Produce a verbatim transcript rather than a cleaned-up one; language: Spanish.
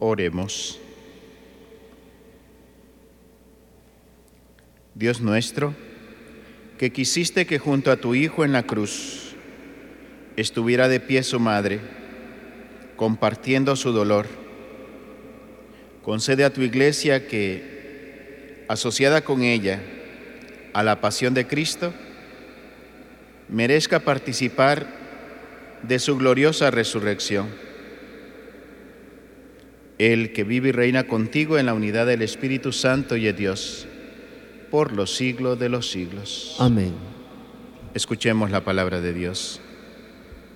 Oremos. Dios nuestro, que quisiste que junto a tu Hijo en la cruz estuviera de pie su madre, compartiendo su dolor, concede a tu Iglesia que, asociada con ella a la pasión de Cristo, merezca participar de su gloriosa resurrección. Él que vive y reina contigo en la unidad del Espíritu Santo y de Dios, por los siglos de los siglos. Amén. Escuchemos la palabra de Dios.